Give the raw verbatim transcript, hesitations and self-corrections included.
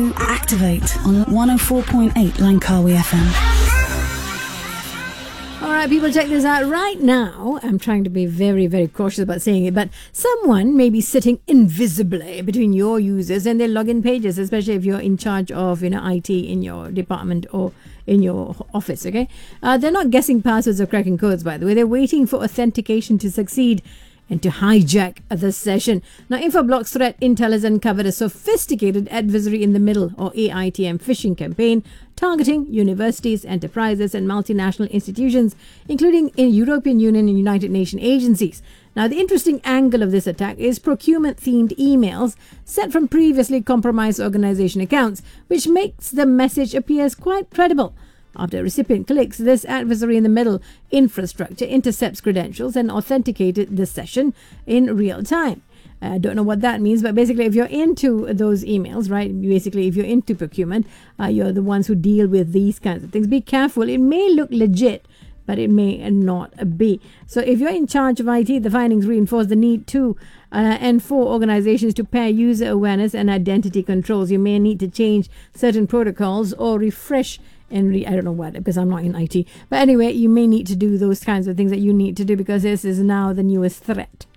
Activate on one oh four point eight Langkawi F M. All right, people, check this out. Right now, I'm trying to be very, very cautious about saying it, but someone may be sitting invisibly between your users and their login pages, especially if you're in charge of, you know, I T in your department or in your office, okay? Uh, they're not guessing passwords or cracking codes, by the way. They're waiting for authentication to succeed and to hijack the session. Now, Infoblox Threat Intel has uncovered a sophisticated adversary in the middle, or A I T M, phishing campaign targeting universities, enterprises, and multinational institutions, including in European Union and United Nations agencies. Now, the interesting angle of this attack is procurement-themed emails sent from previously compromised organization accounts, which makes the message appear quite credible. After a recipient clicks, this adversary in the middle infrastructure intercepts credentials and authenticated the session in real time. I don't know what that means, but basically if you're into those emails, right, basically if you're into procurement, uh, you're the ones who deal with these kinds of things. Be careful. It may look legit, but it may not be. So if you're in charge of I T, the findings reinforce the need to uh, and for organizations to pair user awareness and identity controls. You may need to change certain protocols or refresh and re- I don't know what, because I'm not in I T. But anyway, you may need to do those kinds of things that you need to do because this is now the newest threat.